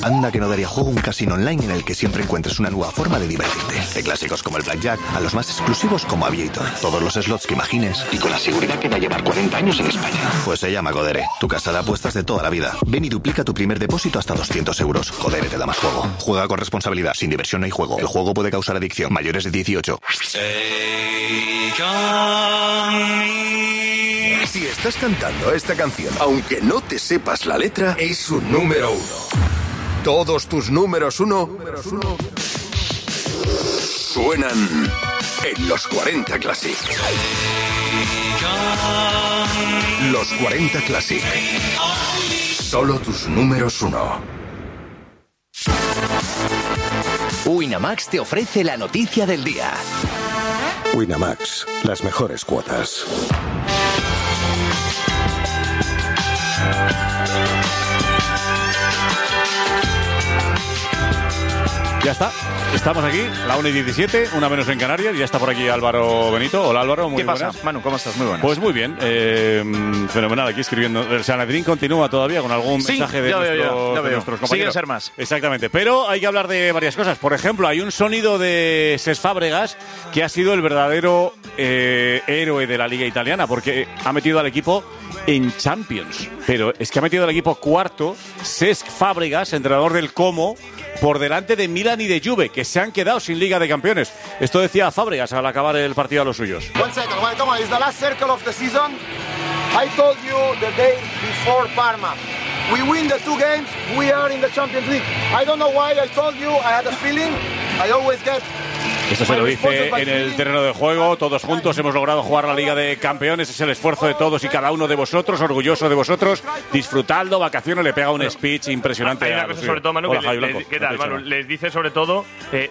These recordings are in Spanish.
Anda que no daría juego un casino online en el que siempre encuentres una nueva forma de divertirte. De clásicos como el Blackjack a los más exclusivos como Aviator. Todos los slots que imagines y con la seguridad que va a llevar 40 años en España. Pues se llama Codere, tu casa de apuestas de toda la vida. Ven y duplica tu primer depósito hasta 200 euros. Codere te da más juego. Juega con responsabilidad. Sin diversión no hay juego. El juego puede causar adicción. Mayores de 18. Si estás cantando esta canción, aunque no te sepas la letra, es un número 1. Todos tus números uno suenan en los 40 Classic. Los 40 Classic. Solo tus números uno. Winamax te ofrece la noticia del día. Winamax, las mejores cuotas. Ya está, estamos aquí, la 1:17, una menos en Canarias, ya está por aquí Álvaro Benito. Hola Álvaro, muy buenas. ¿Qué pasa, Manu? ¿Cómo estás? Muy buenas. Pues muy bien, fenomenal, aquí escribiendo. El Sanedrín continúa todavía con algún mensaje de nuestros compañeros. Sigue ser más. Exactamente, pero hay que hablar de varias cosas. Por ejemplo, hay un sonido de Cesc Fábregas que ha sido el verdadero héroe de la Liga Italiana, porque ha metido al equipo en Champions. Pero es que ha metido al equipo cuarto Cesc Fábregas, entrenador del Como, por delante de Milan y de Juve, que se han quedado sin Liga de Campeones. Esto decía Fábregas al acabar el partido a los suyos. One second, come on, it's the last circle of the season. I told you the day before Parma. We win the 2 games, we are in the Champions League. I don't know why I told you, I had a feeling, I always get... Esto se lo dice en el terreno de juego. Todos juntos hemos logrado jugar la Liga de Campeones. Es el esfuerzo de todos y cada uno de vosotros. Orgulloso de vosotros. Disfrutando, vacaciones. Le pega un speech impresionante. Hay una cosa sobre todo, Manu. Hola, ¿Qué tal, Manu? Les dice sobre todo,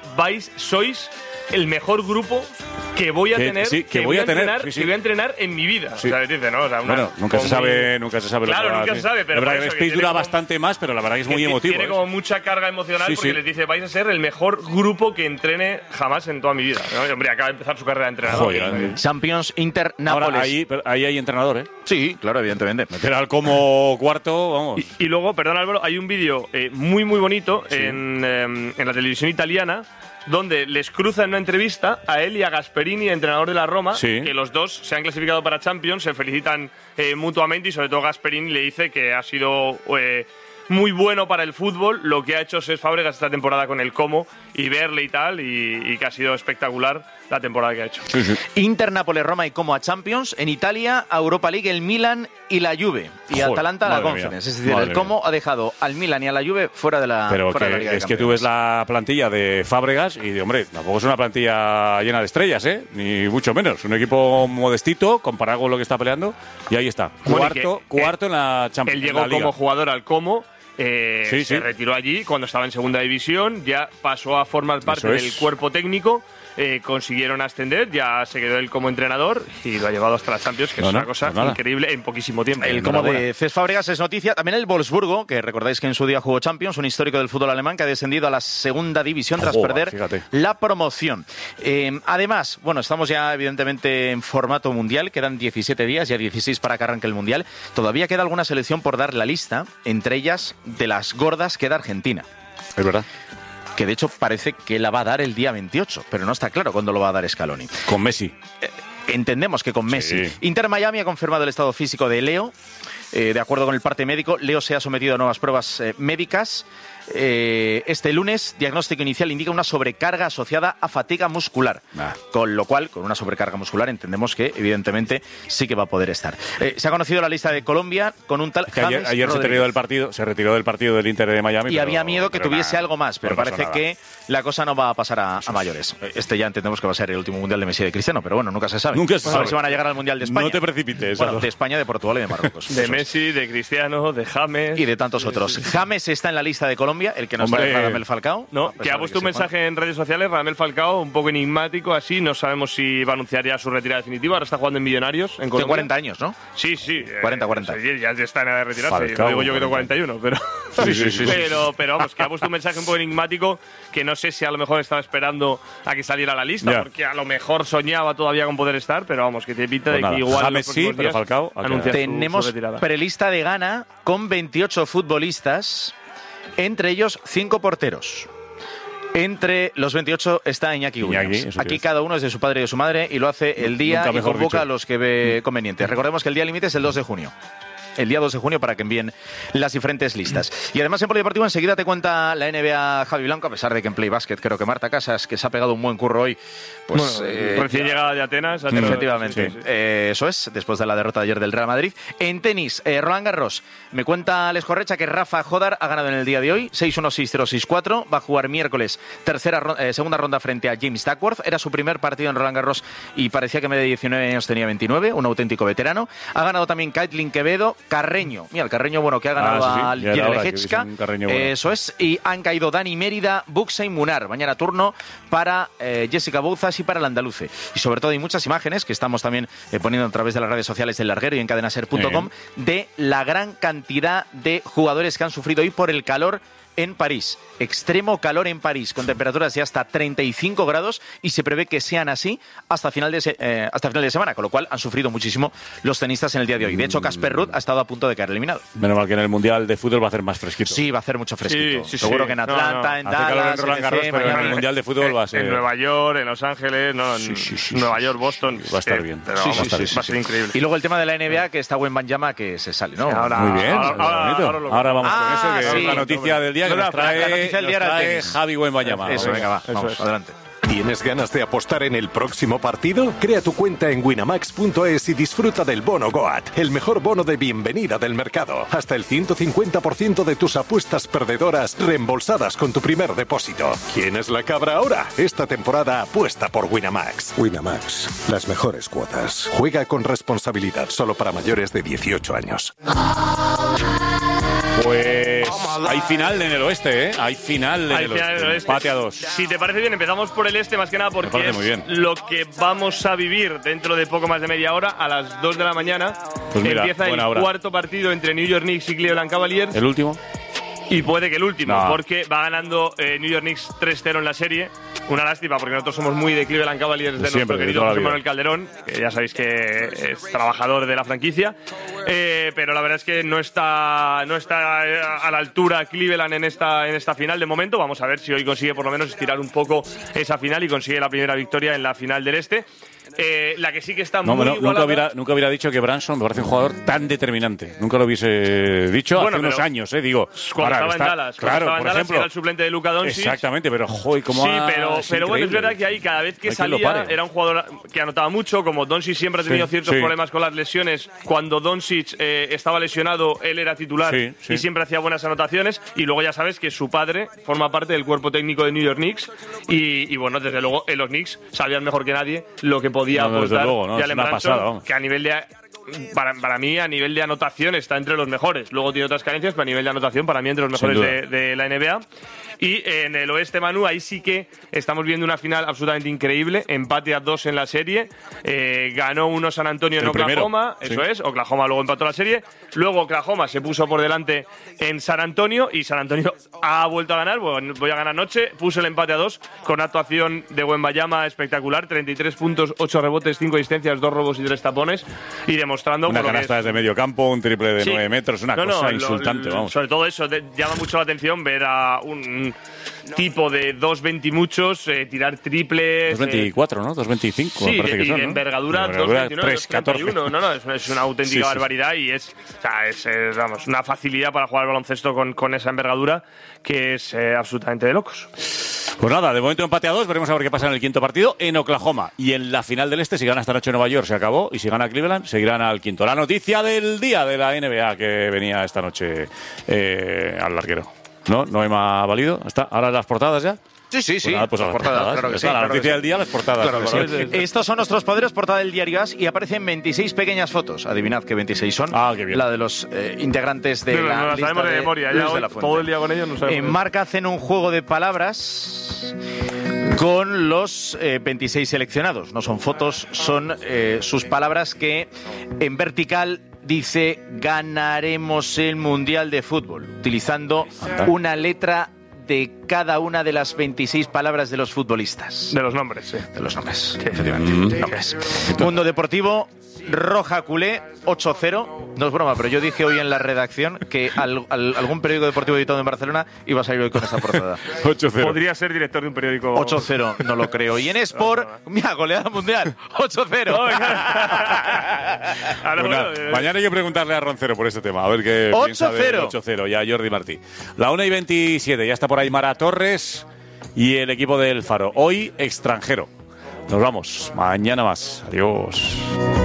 sois el mejor grupo que voy a tener, que voy a entrenar en mi vida. Sí. O sea, les dice, ¿no? O sea, bueno, nunca se sabe. Claro, nunca se sabe. Pero la verdad que el speech dura bastante más, pero la verdad que es muy emotivo. Tiene como mucha carga emocional porque les dice, vais a ser el mejor grupo que entrene jamás en toda mi vida, ¿no? Y, hombre, acaba de empezar su carrera de entrenador. Joder, Champions, Inter, Nápoles. Ahora, ahí hay entrenador, ¿eh? Sí, claro, evidentemente. Meter al Como cuarto, vamos. Y luego, perdón Álvaro, hay un vídeo muy bonito en la televisión italiana donde les cruza en una entrevista a él y a Gasperini, entrenador de la Roma, que los dos se han clasificado para Champions, se felicitan mutuamente y sobre todo Gasperini le dice que ha sido muy bueno para el fútbol lo que ha hecho Cesc Fábregas esta temporada con el Como y verle y tal, y que ha sido espectacular la temporada que ha hecho. Inter, Nápoles, Roma y Como a Champions. En Italia, a Europa League, el Milan y la Juve. Y Atalanta a la Conference. Es decir, el Como ha dejado al Milan y a la Juve fuera de la Liga de Campeones. Es que tú ves la plantilla de Fábregas y, hombre, tampoco es una plantilla llena de estrellas, ¿eh? Ni mucho menos. Un equipo modestito comparado con lo que está peleando. Y ahí está. Cuarto en la Champions. Él llegó como jugador al Como. Se retiró allí cuando estaba en segunda división, ya pasó a formar parte del cuerpo técnico, consiguieron ascender, ya se quedó él como entrenador y lo ha llevado hasta la Champions, que es una cosa increíble en poquísimo tiempo. El Como de Cesc Fábregas es noticia. También el Wolfsburgo, que recordáis que en su día jugó Champions, un histórico del fútbol alemán que ha descendido a la segunda división tras perder la promoción. Además, bueno, estamos ya evidentemente en formato mundial, quedan 17 días, ya 16 para que arranque el mundial. Todavía queda alguna selección por dar la lista, entre ellas de las gordas queda Argentina. Es verdad. Que de hecho parece que la va a dar el día 28, pero no está claro cuándo lo va a dar Scaloni. Con Messi. Entendemos que con Messi. Inter Miami ha confirmado el estado físico de Leo. De acuerdo con el parte médico, Leo se ha sometido a nuevas pruebas médicas. Este lunes, diagnóstico inicial indica una sobrecarga asociada a fatiga muscular. Con lo cual, con una sobrecarga muscular, entendemos que, evidentemente, sí que va a poder estar. Se ha conocido la lista de Colombia con un tal James ayer se retiró del partido del Inter de Miami. Y había miedo que tuviese algo más, pero parece que la cosa no va a pasar a mayores. Ya entendemos que va a ser el último mundial de Messi y de Cristiano, pero bueno, nunca se sabe. Nunca se sabe. A ver si van a llegar al mundial de España. No te precipites. Bueno, de España, de Portugal y de Marruecos. De Messi, de Cristiano, de James. Y de tantos otros. James está en la lista de Colombia, el que nos trae Radamel Falcao. No, que ha puesto un mensaje en redes sociales, Radamel Falcao, un poco enigmático, así. No sabemos si va a anunciar ya su retirada definitiva. Ahora está jugando en Millonarios, en Colombia. Tiene 40 años, ¿no? Sí. 40. Ya está en edad de retirarse. Falcao, no digo yo que tengo 41, pero... Sí. Pero vamos, que ha puesto un mensaje un poco enigmático que no sé si a lo mejor estaba esperando a que saliera la lista, porque a lo mejor soñaba todavía con poder estar, pero vamos, que te pinta de que igual James sí, pero Falcao tenemos prelista de Ghana con 28 futbolistas entre ellos 5 porteros. Entre los 28 está Iñaki Williams. Aquí cada uno es de su padre y de su madre y lo hace el día y convoca a los que ve convenientes. Recordemos que el día límite es el 2 de junio. El día 2 de junio para que envíen las diferentes listas. Y además en Polideportivo enseguida te cuenta la NBA Javi Blanco, a pesar de que en Play Basket creo que Marta Casas, que se ha pegado un buen curro hoy, pues recién llegada de Atenas. Efectivamente, sí. Eso es, después de la derrota de ayer del Real Madrid. En tenis, Roland Garros, me cuenta Alex Correcha que Rafa Jodar ha ganado en el día de hoy, 6-1, 6-0, 6-4, va a jugar miércoles segunda ronda frente a James Duckworth, era su primer partido en Roland Garros y parecía que en vez de 19 años tenía 29, un auténtico veterano. Ha ganado también Kaitlyn Quevedo, Carreño, mira el Carreño bueno que ha ganado al Jirleječka, bueno. Eso es, y han caído Dani Mérida, Buxa y Munar. Mañana turno para Jessica Bouzas y para el andaluce. Y sobre todo hay muchas imágenes que estamos también poniendo a través de las redes sociales del Larguero y en cadenaser.com de la gran cantidad de jugadores que han sufrido hoy por el calor en París. Extremo calor en París, con temperaturas de hasta 35 grados y se prevé que sean así hasta final de semana, con lo cual han sufrido muchísimo los tenistas en el día de hoy. De hecho, Casper Ruud ha estado a punto de quedar eliminado. Menos mal que en el Mundial de Fútbol va a hacer más fresquito. Sí, va a hacer mucho fresquito. Sí, seguro que en Atlanta, en Dallas, hace calor en Roland Garros, pero en el Mundial de Fútbol va a ser... En Nueva York, en Los Ángeles, Nueva York, Boston. Va a estar bien. Pero va a ser increíble. Y luego el tema de la NBA, que está Wembanyama que se sale, ¿no? Muy bien. Ahora vamos con eso, que es la noticia del día que nos trae Javi Wembanyama. Eso, venga, vamos, adelante. ¿Tienes ganas de apostar en el próximo partido? Crea tu cuenta en winamax.es y disfruta del bono GOAT, el mejor bono de bienvenida del mercado. Hasta el 150% de tus apuestas perdedoras reembolsadas con tu primer depósito. ¿Quién es la cabra ahora? Esta temporada apuesta por Winamax. Winamax, las mejores cuotas. Juega con responsabilidad, solo para mayores de 18 años. Pues hay final en el oeste, ¿eh? Hay final en el oeste. Empate a 2. Si te parece bien, empezamos por el este más que nada porque es lo que vamos a vivir dentro de poco más de media hora. A las 2 de la mañana empieza el cuarto partido entre New York Knicks y Cleveland Cavaliers. ¿El último? Y puede que el último, porque va ganando New York Knicks 3-0 en la serie. Una lástima, porque nosotros somos muy de Cleveland Cavaliers, de nuestro querido José Manuel Calderón, que ya sabéis que es trabajador de la franquicia. Pero la verdad es que no está a la altura Cleveland en esta final de momento. Vamos a ver si hoy consigue por lo menos estirar un poco esa final y consigue la primera victoria en la final del este. La que sí que está muy igualada. Nunca hubiera dicho que Branson me parece un jugador tan determinante. Nunca lo hubiese dicho hace unos años, digo. Cuando estaba en Dallas. Claro, por ejemplo. Era el suplente de Luka Doncic. Exactamente, pero joder, cómo pero bueno, es verdad que ahí cada vez que salía era un jugador que anotaba mucho. Como Doncic siempre ha tenido ciertos problemas con las lesiones. Cuando Doncic estaba lesionado, él era titular y siempre hacía buenas anotaciones. Y luego ya sabes que su padre forma parte del cuerpo técnico de New York Knicks. Y bueno, desde luego en los Knicks sabían mejor que nadie lo que podía aportar Jalen Brunson, que a nivel de para mí a nivel de anotación está entre los mejores. Luego tiene otras carencias, pero a nivel de anotación para mí entre los mejores de la NBA. Y en el oeste, Manu, ahí sí que estamos viendo una final absolutamente increíble. Empate a 2 en la serie. Ganó uno San Antonio en Oklahoma. Eso es. Oklahoma luego empató la serie. Luego Oklahoma se puso por delante en San Antonio. Y San Antonio ha vuelto a ganar. Bueno, voy a ganar anoche. Puso el empate a 2 con actuación de Wembanyama espectacular. 33 puntos, 8 rebotes, 5 asistencias, 2 robos y 3 tapones. Y demostrando una canasta desde medio campo, un triple de 9 metros. Una cosa insultante, vamos. Sobre todo eso. Llama mucho la atención ver a un tipo de 2.20 muchos tirar triples. 2.24, ¿no? 2.25. Sí, me parece que son, de envergadura 2.29, 3.14. No, es una auténtica barbaridad y es una facilidad para jugar al baloncesto con esa envergadura que es absolutamente de locos. Pues nada, de momento empate a 2, veremos a ver qué pasa en el quinto partido en Oklahoma. Y en la final del este, si gana esta noche Nueva York, se acabó. Y si gana Cleveland, seguirán al quinto. La noticia del día de la NBA que venía esta noche al larguero. ¿No? ¿No me ha valido? ¿Ahora las portadas ya? Sí. Pues nada, pues las portadas, claro que sí. La noticia del día, las portadas. Claro. Estos son nuestros poderes, portada del Diario AS, y aparecen 26 pequeñas fotos. Adivinad qué 26 son. Qué bien. La de los integrantes de la lista sabemos de memoria. Ya hoy, todo el día con ellos no sabemos. En Marca hacen un juego de palabras con los 26 seleccionados. No son fotos, son sus palabras que en vertical dice ganaremos el Mundial de Fútbol, utilizando una letra de cada una de las 26 palabras de los futbolistas. De los nombres, sí. De los nombres, efectivamente. Nombres. Mundo Deportivo, Roja Culé 8-0. No es broma, pero yo dije hoy en la redacción que algún periódico deportivo editado en Barcelona iba a salir hoy con esa portada. 8-0. Podría ser director de un periódico. 8-0, no lo creo. Y en Sport, mira, goleada mundial, 8-0. Mañana hay que preguntarle a Roncero por este tema, a ver qué piensa del 8-0 y a Jordi Martí. La 1:27, ya está por ahí Mara Torres y el equipo del Faro. Hoy extranjero. Nos vamos, mañana más. Adiós.